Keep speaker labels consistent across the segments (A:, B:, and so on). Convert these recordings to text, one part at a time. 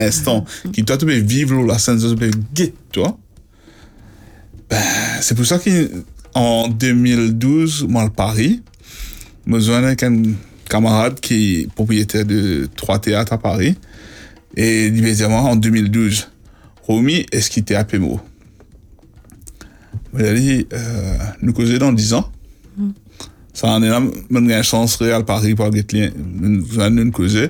A: instant, qui toi, tu peux vivre la scène, tu peux guetter, toi. Ben, c'est pour ça qu'en 2012, moi, à Paris, je me suis avec un camarade qui est propriétaire de 3 théâtres à Paris. Et immédiatement, en 2012, Romy, est-ce qu'il était à Pémo? Il a dit, nous causer dans 10 ans. Ça en est là, même une chance réelle Paris pour nous causer.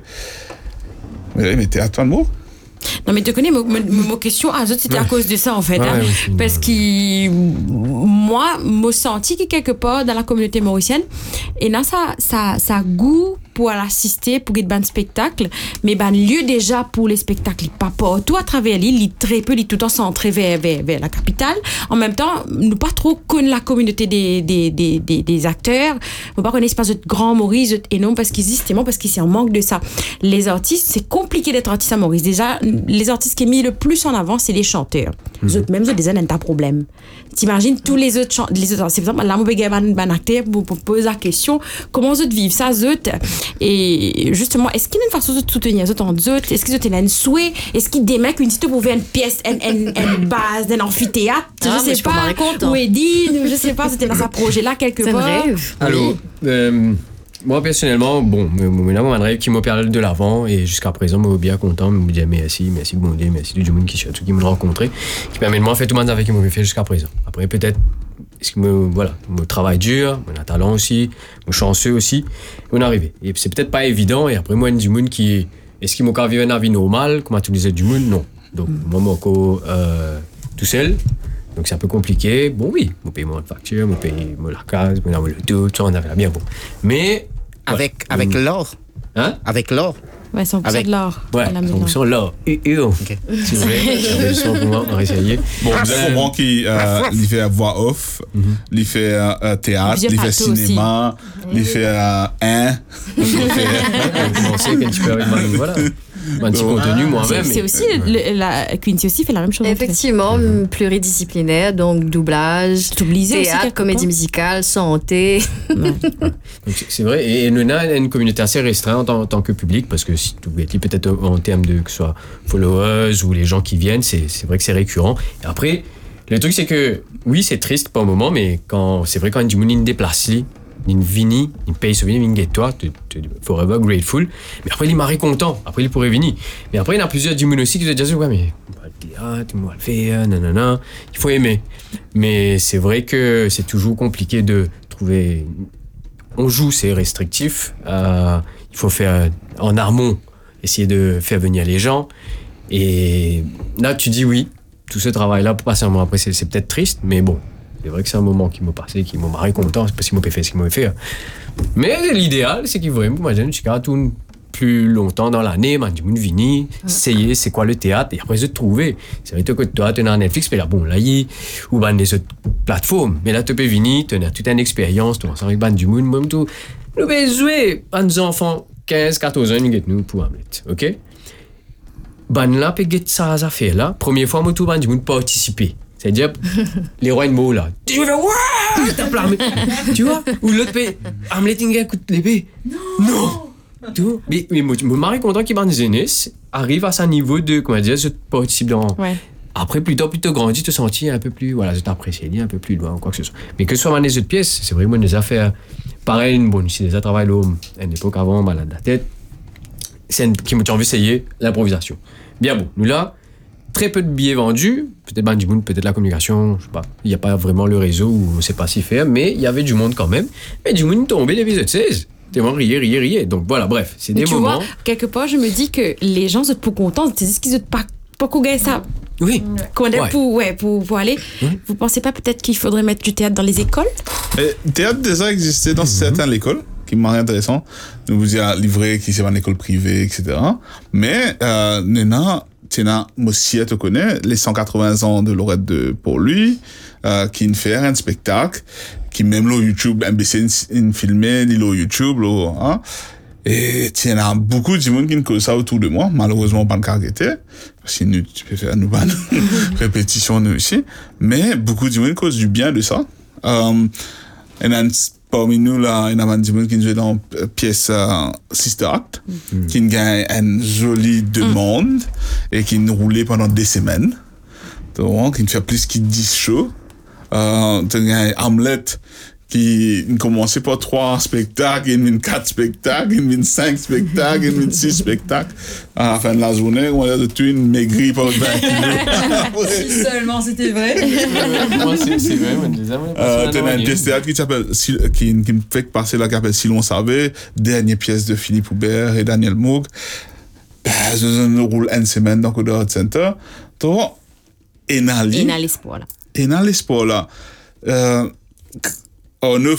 A: Mais t'es à toi le mot?
B: Non, mais tu connais, ma question à eux, c'était à cause de ça, en fait. Parce que moi, je senti que quelque part dans la communauté mauricienne, et là, ça goût pour assister, pour être un spectacle, mais ben lieu déjà pour les spectacles, pas partout à travers l'île, il très peu, il tout le temps centré vers la capitale. En même temps, nous pas trop connaître la communauté des acteurs, nous pas connaître pas de grand Maurice énorme parce qu'ils justement parce qu'ils sont en manque de ça. Les artistes, c'est compliqué d'être artiste à Maurice. Déjà, les artistes qui est mis le plus en avant, c'est les chanteurs. Même eux, déjà, n'ont pas de problème. T'imagines tous les autres chanteurs, c'est par exemple, là, mon un acteur pour poser la question, comment eux vivent ça, eux. Et justement, est-ce qu'il y a une façon de soutenir les autres en autres? Est-ce qu'ils ont un souhait? Est-ce qu'ils démarquent une petite pour faire une pièce, une base d'un amphithéâtre? Je sais pas. Ou Edine, je sais pas, c'était dans sa projet-là quelque part.
C: C'est vrai.
D: Alors, moi personnellement, bon, mon rêve qui m'a perdu de l'avant et jusqu'à présent, je suis bien content, je me dis merci bon Dieu, merci du monde qui me rencontré, qui permet de moi faire tout le monde avec qui m'a fait jusqu'à présent. Après, peut-être, est-ce que mon travail dur, mon talent aussi, mon chanceux aussi, on est arrivé. Et c'est peut-être pas évident, et après, moi, du monde qui est-ce qu'il m'a vivre une vie normale, comme à tous les autres du monde? Non. Donc, moi, tout seul. Donc c'est un peu compliqué. Bon oui, je paye mon facture, je paye la case, je paye le tout, ça on avait bien bon. Mais
E: avec l'or.
D: Hein?
E: Avec l'or.
B: Ouais, 100% de l'or.
D: Ouais, 100% de l'or. Okay. C'est vrai, j'avais juste pour moi, on va essayer.
A: Bon, vous avez comprendre qu'il fait voix off, il fait théâtre, il fait cinéma, il fait
D: commencer quand tu peux avec Manu, voilà. Un petit contenu moi-même.
B: C'est aussi Quincy aussi fait la même chose.
C: Effectivement, pluridisciplinaire, donc doublage, théâtre, comédie musicale, santé.
D: Donc, c'est vrai, et nous avons une communauté assez restreinte en tant que public, parce que si tu dis peut-être en termes de que ce soit followers ou les gens qui viennent, c'est vrai que c'est récurrent. Et après, le truc c'est que oui, c'est triste pour un moment, mais c'est vrai quand du monde déplace une vini, une paye ce vini, une get toi, forever grateful. Mais après, il m'a content. Après, il pourrait venir. Mais après, il y a plusieurs du monde aussi qui se disent, ouais, mais on va le théâtre, on va le faire, nanana. Il faut aimer. Mais c'est vrai que c'est toujours compliqué de trouver. On joue, c'est restrictif. Il faut faire en amont, essayer de faire venir les gens. Et là, tu dis oui. Tout ce travail-là, pour passer un moment après, c'est peut-être triste, mais bon. C'est vrai que c'est un moment qui m'a passé, qui m'a marré content, c'est pas si m'a fait ce qu'il m'a fait. Mais l'idéal, c'est qu'il vraiment, moi, je suis tout plus longtemps dans l'année, du monde vini, essayer c'est quoi le théâtre, et après se trouver. C'est vrai que toi, tu es dans Netflix, mais là, bon, là, ou ben des autres plateformes, mais là, tu peux venir, tu as toute une expérience, tu as avec du monde, même tout. Nous pouvons jouer à nos enfants 15, 14 ans, nous pour Hamlet, ok? Ben là, peut get ça à faire là. Première fois, moi, tout du monde participer. C'est-à-dire, les rois de mots là. Tu veux faire ouais, t'as plein. Tu vois? Ou l'autre paye. Hamlet Inga coûte l'épée. Non! Tu vois? Mais moi, je me content qu'il des jeunesse arrive à ce niveau de, comment dire, je participe dans. Ouais. Après, plutôt grandi, te sentir un peu plus, voilà, je t'apprécie, un peu plus loin, quoi que ce soit. Mais que ce soit dans les autres pièces, c'est vraiment des affaires. Pareil, bon, si déjà travaillé à une époque avant, malade de la tête, c'est qui m'a envie d'essayer l'improvisation. Bien bon, nous là, très peu de billets vendus, peut-être du monde, peut-être la communication, je sais pas, il n'y a pas vraiment le réseau où on ne sait pas s'y faire, mais il y avait du monde quand même, mais du monde tombé l'épisode 16. Tellement rier. Donc voilà, bref, c'est des moments.
B: Tu vois, quelque part, je me dis que les gens sont pas contents, ils disent qu'ils sont pas gagner ça.
D: Oui.
B: Pour aller. Vous pensez pas peut-être qu'il faudrait mettre du théâtre dans les écoles?
A: Le théâtre déjà existait dans certaines écoles, qui m'a intéressant. Nous vous dire livrer qui c'est une école privée, etc. Mais Nena, moi aussi, tu connais les 180 ans de Laurette pour lui, qui ne fait un spectacle, qui même le YouTube, MBC, une filmé, le YouTube, hein. Et il y a beaucoup de monde qui ne connaissent ça autour de moi, malheureusement pas de caractère, parce que tu peux faire une bonne répétition nous aussi, mais beaucoup de monde causent du bien de ça. Et parmi nous, là, il y a un petit monde qui joue dans une pièce Sister Act, qui gagne une jolie demande et qui nous roulait pendant des semaines. Donc, qui ne fait plus qu'il 10 shows. Tu as Hamlet qui commençait par 3 spectacles, il y a 4 spectacles, il y a 5 spectacles, il y a 6 spectacles. À la fin de la journée, on a tout une maigrie par 20 kilos.
B: Si seulement c'était vrai.
D: Moi, c'est vrai, on les aime.
A: Tu as une pièce de théâtre qui me fait passer là, qui s'appelle Si l'on savait, dernière pièce de Philippe Houbert et Daniel Moog. Je roule une semaine dans le Art Center. Donc, et dans
B: l'espoir là.
A: Et dans l'espoir là. On